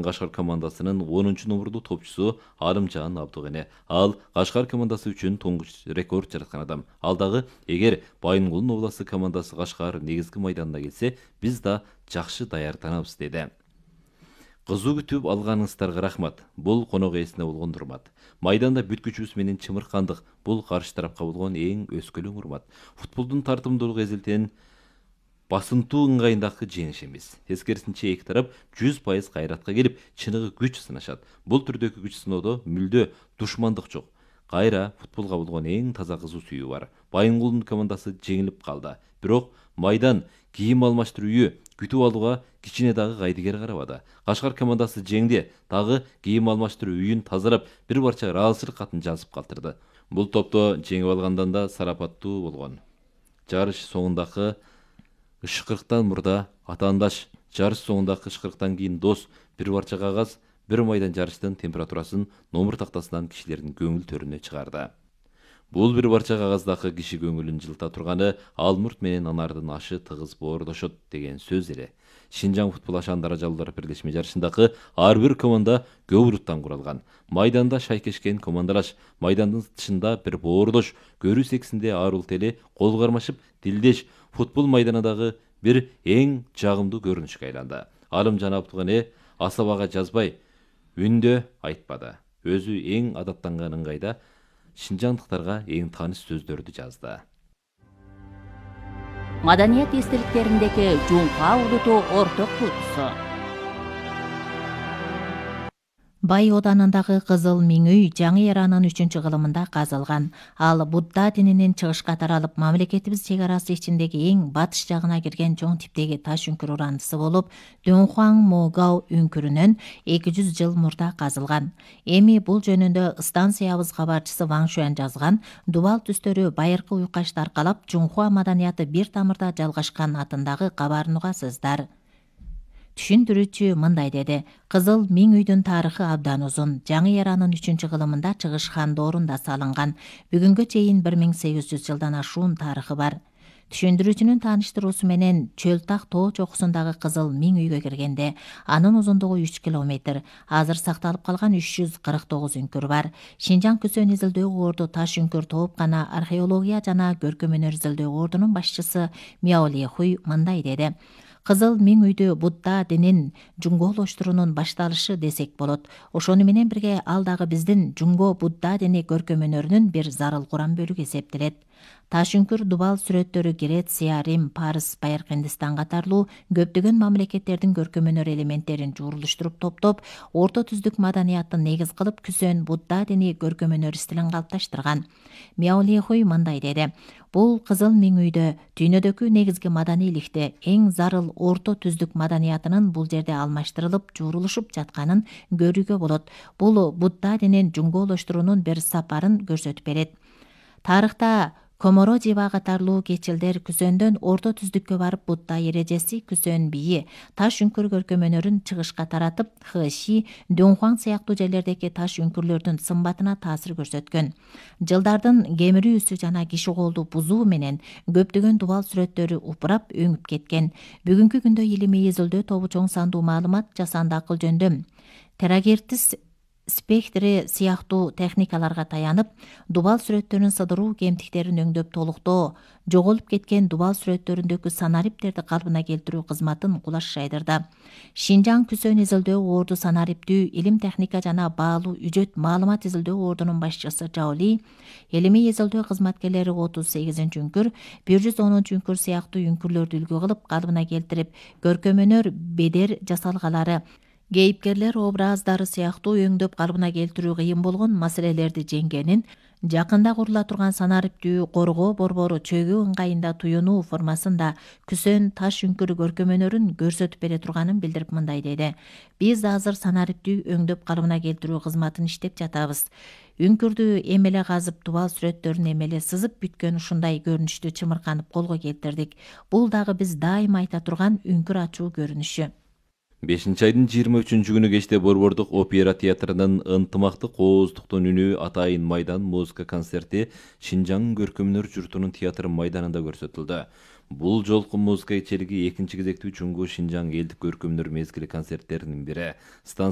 Майдан Кашкар командасынын 10-номердуу топчусу Алымжан Абдыгене. Ал Кашкар командасы үчүн туңгуч рекорд жараткан адам. Ал дагы эгер Байынгулдун областык командасы Кашкар негизги майданына келсе, биз да жакшы даярданабыз деди. Кызуу күтүп алганыңыздарга рахмат. Бул конок ээсине болгон урмат. Майданда бүткүчүбүз менен чымыркандык. Бул каршы тарапка болгон эң өскөлөң урмат. Футболдун тартымдуулугу эзелтен басынтуу ыңгайындагы жеңиш эмес. Тескерисинче эки тарап 100% кайратка келип, чыныгы күч сынашат. Бул түрдөгү күч сыноодо мүлдө душмандык жок. Кайра футболго болгон эң таза кызуу сүйүү бар. Байынгулдун командасы жеңилип калды. Бирок майдан кийим алмаштыруу үйү күтүп алууга кичине дагы кайдыгер карабады. Кашкар командасы жеңди, дагы кийим алмаштыруу үйүн тазалап, бир барча ыраазычылык катын жазып калтырды. Бул топто жеңип алгандан да сарапаттуу болгон. Жарыш соңундагы ышкырыктан мурда атаандаш, жарыш соңундагы ышкырыктан кийин дос, бир барча кагаз, бир майдан жарыштын температурасын номер тактасынан кишилердин көңүл төрүнө чыгарды. Бул бир барча кагаздагы киши көңүлүн жылыта турганы Алмурт менен Анардын ашы тыгыз боордошот деген сөз эле. Шинжаң футбол ашан даражалуулар бирлешме жарышындагы ар бир команда көбүрүттан куралган. Майданда шайкешкен командалаш, майдандын тышында бир боордош, көрүү сексинде арул теле, кол кармашып, тилдеш футбол майданындагы бир эң жагымдуу көрүнүшкө айланды. Алымжан Абдыгене асабага жазбай, үндө айтпады. Өзү эң адаттанган ыңгайда шинжаңдыктарга эң тааныш сөздөрдү жазды. Маданият эстеликтериндеги Жуңка улуту орток туутусу. Бай оданындагы Кызыл Миң үй жаңы эранын 3-кылымында казылган. Ал Будда дининин чыгышка таралып, мамлекетибиз чек арасы ичиндеги эң батыш жагына кирген чоң типтеги таш үңкүр урандысы болуп, Дунхуан Могау үңкүрүнөн 200 жыл мурда казылган. Эми бул жөнүндө станциябыз кабарчысы Ваң Шуан жазган дубал түстөрү байыркы уйкашты аркалап, Жунхуа маданияты бир тамырда жалгашкан атындагы кабарын угасыздар. Түшүндүрүүчү мындай деди: Кызыл Миң үйдүн тарыхы абдан узун. Жаңы эранын 3-кылымында чыгыш хан доорунда салынган. Бүгүнгө чейин 1800 жылдан ашуун тарыхы бар. Түшүндүрүүчүнүн тааныштыруусу менен Чөлтак тоо чокусундагы Кызыл Миң үйгө киргенде, анын узундугу 3 километр. Азыр сакталып калган 349 үңкүр бар. Шинжаң көсөн изилдөө орду таш үңкүр тоопкана археология жана көркөм өнөр изилдөө ордунун башчысы Мяоли Хуй мындай деди: Кызыл Миң үйдү Будда динин жуңголоштуруунун башталышы десек болот. Ошону менен бирге ал дагы биздин жуңго Будда дини көркөм өнөрүнүн бир зарыл курам бөлүгү эсептелет. Таш үңкүр дубал сүрөттөрү Греция, Рим, Парс, Байыркы Индистан катарлуу көптөгөн мамлекеттердин көркөм өнөр элементтерин жуурулуштуруп топтоп, орто түздүк маданияттын негиз кылып күзөн Будда дини көркөм өнөр стилин калыпташтырган. Мяоли Хуй мындай деди: Бул Кызыл Миң үйдө дүйнөдөгү негизги маданийликте эң зарыл орто түздүк маданиятынын бул жерде алмаштырылып, жуурулушуп жатканын көрүүгө болот. Бул Будда динин жуңголоштуруунун бир сапарын көрсөтүп берет. Тарыхта Коморо жиба катарлуу кечилдер күзөндөн орто түздүккө барып Будда эрежеси, күзөн бийи, таш үңкүр көркөм өнөрүн чыгышка таратып, Хэши, Дунхуан сыяктуу жерлердеги таш үңкүрлөрдүн сымбатына таасир көрсөткөн. Жылдардын кемирүү үсү жана киши колду бузуу менен көптөгөн дубал сүрөттөрү упурап өңүп кеткен. Бүгүнкү күндө илимий изилдөө тобу чоң сандуу маалымат жасанды акыл жөндөм терагертис спектри сыяктуу техникаларга таянып, дубал сүрөттөрүн сыдыруу кемтиктерин өңдөп толуктоо, жоголуп кеткен дубал сүрөттөрүндөгү санариптерди калыбына келтирүү кызматын кулаш жайдырды. Шинжаң күзөн изилдөө орду санариптүү илим техника жана баалуу үжөт маалымат изилдөө ордунун башчысы Жаоли, илимий изилдөө кызматкерлери 38 үңкүр, 110 үңкүр сыяктуу үңкүрлөрдү үлгү кылып калыбына келтирип, көркөм өнөр бедер жасалгалары, кейипкерлер образдары сыяктуу өңдөп калыбына келтирүү кыйын болгон маселелерди жеңгенин, жакында курула турган санариптүү коргоо борбору чөгүү ыңгайында туюнуу формасында күзөн таш үңкүр көркөм өнөрүн көрсөтүп бере турганын билдирип мындай деди: Биз азыр санариптүү өңдөп калыбына келтирүү кызматын иштеп жатабыз. Үңкүрдү эмеле казып, дубал сүрөттөрүн эмеле сызып бүткөн ушундай көрүнүштү чымырканып колго келтирдик. Бул дагы биз дайыма айта турган үңкүр ачуу көрүнүшү. 5-айдын 23-күнү кечте Борбордук опера театрынын ынтымактык ооздуктун үнү атайын майдан музыка концерти Шинжаң көркөм өнөр журтунун театр майданында көрсөтүлдү. Бул жолку музыка кечелиги экинчи кезектүү чуңгу Шинжаң элдик көркөм өнөр мезгили концерттеринин бири.